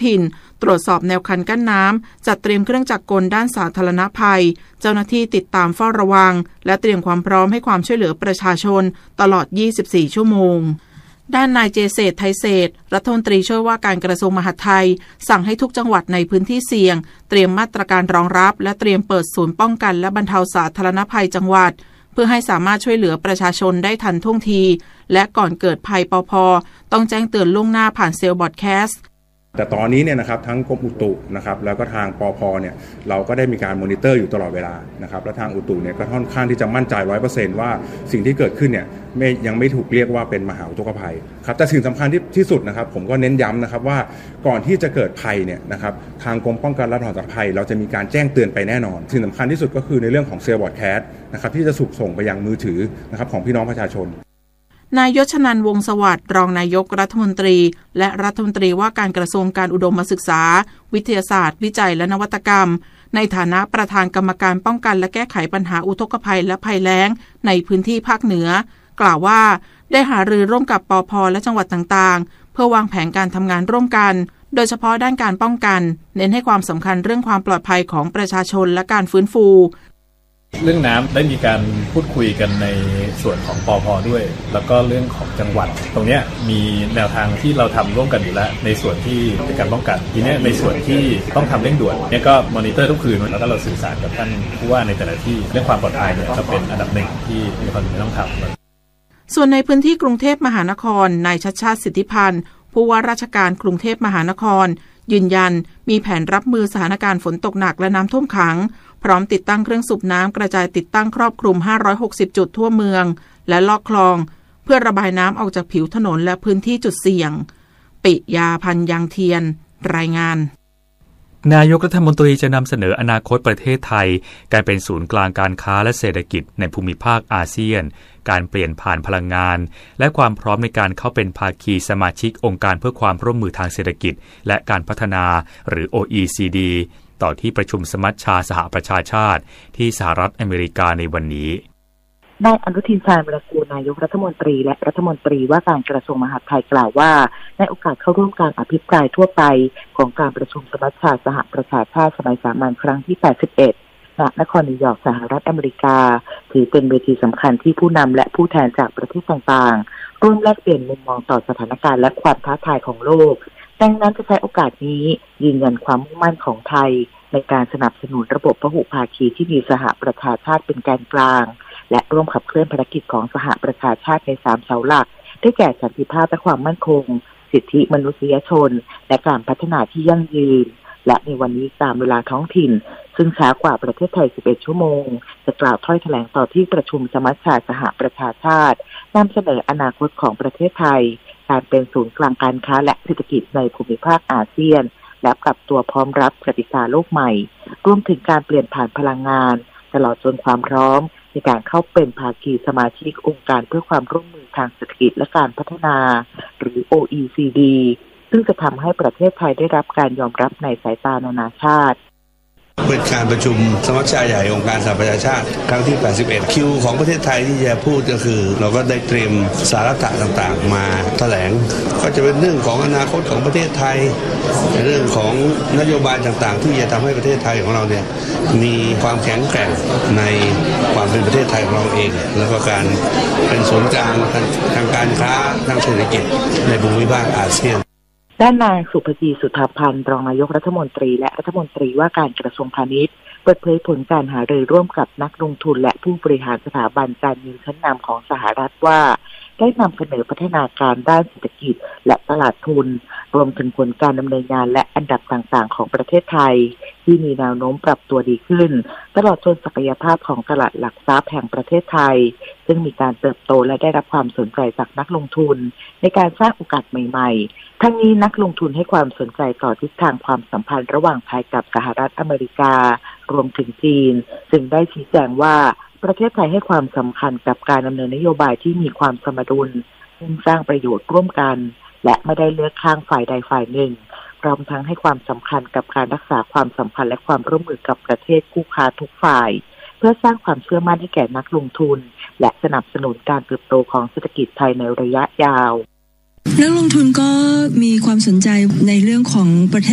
ถิ่นตรวจสอบแนวคันกั้นน้ำจัดเตรียมเครื่องจักรกลด้านสาธารณภัยเจ้าหน้าที่ติดตามเฝ้าระวังและเตรียมความพร้อมให้ความช่วยเหลือประชาชนตลอด24ชั่วโมงด้านนายเจเศรษฐ์ไทยเศรษฐ์รัฐมนตรีช่วยว่าการกระทรวงมหาดไทยสั่งให้ทุกจังหวัดในพื้นที่เสี่ยงเตรียมมาตรการรองรับและเตรียมเปิดศูนย์ป้องกันและบรรเทาสาธารณภัยจังหวัดเพื่อให้สามารถช่วยเหลือประชาชนได้ทันท่วงทีและก่อนเกิดภัยปภ.ต้องแจ้งเตือนล่วงหน้าผ่านเซลล์บอดแคสต์แต่ตอนนี้เนี่ยนะครับทั้งกรมอุตุนะครับแล้วก็ทางปภ.เนี่ยเราก็ได้มีการมอนิเตอร์อยู่ตลอดเวลานะครับและทางอุตุเนี่ยก็ค่อนข้างที่จะมั่นใจ 100% ว่าสิ่งที่เกิดขึ้นเนี่ยยังไม่ถูกเรียกว่าเป็นมหาอุทกภัยครับแต่สิ่งสำคัญที่สุดนะครับผมก็เน้นย้ำนะครับว่าก่อนที่จะเกิดภัยเนี่ยนะครับทางกรมป้องกันและบรรเทาสาธารณภัยเราจะมีการแจ้งเตือนไปแน่นอนสิ่งสำคัญที่สุดก็คือในเรื่องของเซลล์บอดแคสต์นะครับที่จะส่งไปยังมือถือนะครับของพี่น้องประชาชนนายยศนันท์วงศ์สวัสดิ์รองนายกรัฐมนตรีและรัฐมนตรีว่าการกระทรวงการอุดมศึกษาวิทยาศาสตร์วิจัยและนวัตกรรมในฐานะประธานกรรมการป้องกันและแก้ไขปัญหาอุทกภัยและภัยแล้งในพื้นที่ภาคเหนือกล่าวว่าได้หารือร่วมกับปภ.และจังหวัดต่างๆเพื่อวางแผนการทำงานร่วมกันโดยเฉพาะด้านการป้องกันเน้นให้ความสำคัญเรื่องความปลอดภัยของประชาชนและการฟื้นฟูเรื่องน้ำได้มีการพูดคุยกันในส่วนของปภ.ด้วยแล้วก็เรื่องของจังหวัดตรงนี้มีแนวทางที่เราทำร่วมกันอยู่แล้วในส่วนที่เป็นการป้องกันทีนี้ในส่วนที่ต้องทำเร่งด่วนเนี่ยก็มอนิเตอร์ทุกคืนแล้วก็เราสื่อสารกับท่านผู้ว่าในแต่ละที่เรื่องความปลอดภัยเนี่ยก็เป็นอันดับหนึ่งที่มีความจำเป็นต้องทำส่วนในพื้นที่กรุงเทพมหานครนายชัชชาติสิทธิพันธ์ผู้ว่าราชการกรุงเทพมหานครยืนยันมีแผนรับมือสถานการณ์ฝนตกหนักและน้ำท่วมขังพร้อมติดตั้งเครื่องสูบน้ำกระจายติดตั้งครอบคลุม560จุดทั่วเมืองและลอกคลองเพื่อระบายน้ำออกจากผิวถนนและพื้นที่จุดเสี่ยงปิยาพันธ์ยังเทียนรายงานนายกรัฐมนตรีจะนำเสนออนาคตประเทศไทยการเป็นศูนย์กลางการค้าและเศรษฐกิจในภูมิภาคอาเซียนการเปลี่ยนผ่านพลังงานและความพร้อมในการเข้าเป็นภาคีสมาชิกองค์การเพื่อความร่วมมือทางเศรษฐกิจและการพัฒนาหรือ OECD ต่อที่ประชุมสมัชชาสหประชาชาติที่สหรัฐอเมริกาในวันนี้นายอนุทินชาญวิรากูลนายกรัฐมนตรีและรัฐมนตรีว่าการกระทรวงมหาดไทยกล่าวว่าในโอกาสเข้าร่วมการอภิปรายทั่วไปของการประชุมสมัชชาสหประชาชาติสมัยสามัญครั้งที่81ณนครนิวยอร์กสหรัฐอเมริกาถือเป็นเวทีสำคัญที่ผู้นำและผู้แทนจากประเทศต่างๆร่วมแลกเปลี่ยนมุมมองต่อสถานการณ์และความท้าทายของโลกดังนั้นจะใช้โอกาสนี้ยืนยันความมุ่งมั่นของไทยในการสนับสนุนระบบพหุภาคีที่มีสหประชาชาติเป็นแกนกลางและร่วมขับเคลื่อนภารกิจของสหประชาชาติใน3เสาหลักได้แก่สันติภาพและความมั่นคงสิทธิมนุษยชนและการพัฒนาที่ยั่งยืนและในวันนี้ตามเวลาท้องถิ่นซึ่งช้ากว่าประเทศไทย11ชั่วโมงจะกล่าวถ้อยแถลงต่อที่ประชุมสมัชชาสหประชาชาตินำเสนออนาคตของประเทศไทยการเป็นศูนย์กลางการค้าและเศรษฐกิจในภูมิภาคอาเซียนและปรับตัวพร้อมรับกติกาโลกใหม่รวมถึงการเปลี่ยนผ่านพลังงานตลอดจนความพร้อมในการเข้าเป็นภาคีสมาชิกองค์การเพื่อความร่วมมือทางเศรษฐกิจและการพัฒนาหรือ OECD ซึ่งจะทำให้ประเทศไทยได้รับการยอมรับในสายตานานาชาติเป็นการประชุมสมัชชาใหญ่องค์การสหประชาชาติครั้งที่81คิวของประเทศไทยที่จะพูดก็คือเราก็ได้เตรียมสาระต่างๆมาแถลงก็จะเป็นเรื่องของอนาคตของประเทศไทยเรื่องของนโยบายต่างๆที่จะทำให้ประเทศไทยของเราเนี่ยมีความแข็งแกร่งในความเป็นประเทศไทยของเราเองแล้วก็การเป็นศูนย์กลางทางการค้าทางเศรษฐกิจในภูมิภาคอาเซียนด้านนางสุภจีสุธาพันธ์รองนายกรัฐมนตรีและรัฐมนตรีว่าการกระทรวงพาณิชย์เปิดเผยผลการหารือร่วมกับนักลงทุนและผู้บริหารสถาบันการเงินชั้นนำของสหรัฐว่าได้นำเสนอพัฒนาการด้านเศรษฐกิจและตลาดทุนรวมถึงผลการดำเนินงานและอันดับต่างๆของประเทศไทยที่มีแนวโน้มปรับตัวดีขึ้นตลอดจนศักยภาพของตลาดหลักทรัพย์แห่งประเทศไทยซึ่งมีการเติบโตและได้รับความสนใจจากนักลงทุนในการสร้างโอกาสใหม่ๆทั้งนี้นักลงทุนให้ความสนใจต่อทิศทางความสัมพันธ์ระหว่างไทยกับสหรัฐอเมริการวมถึงจีนซึ่งได้ชี้แจงว่าประเทศไทยให้ความสำคัญกับการดำเนินนโยบายที่มีความสมดุลซึ่งสร้างประโยชน์ร่วมกันและไม่ได้เลือกข้างฝ่ายใดฝ่ายหนึ่งพร้อมทั้งให้ความสำคัญกับการรักษาความสัมพันธ์และความร่วมมือกับประเทศคู่ค้าทุกฝ่ายเพื่อสร้างความเชื่อมั่นให้แก่นักลงทุนและสนับสนุนการเติบโตของเศรษฐกิจไทยในระยะยาวนักลงทุนก็มีความสนใจในเรื่องของประเทศ